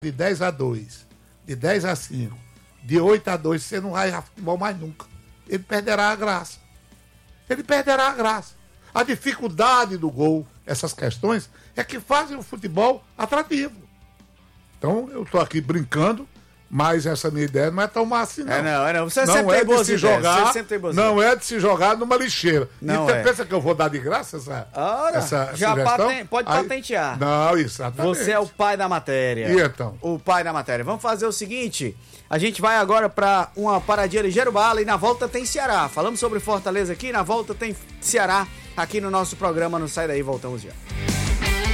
de 10-2, de 10-5, de 8-2, você não vai a futebol mais nunca. Ele perderá a graça. A dificuldade do gol, essas questões, é que fazem o futebol atrativo. Então, eu estou aqui brincando, mas essa minha ideia não é tão má assim, não. Não. Você sempre tem boas ideias. Não é de se jogar numa lixeira. Não e você pensa que eu vou dar de graça essa já sugestão? Pode patentear. Não, exatamente. Você é o pai da matéria. E então? O pai da matéria. Vamos fazer o seguinte, a gente vai agora para uma paradinha ligeiro bala e na volta tem Ceará. Falamos sobre Fortaleza aqui, na volta tem Ceará aqui no nosso programa. Não sai daí, voltamos já.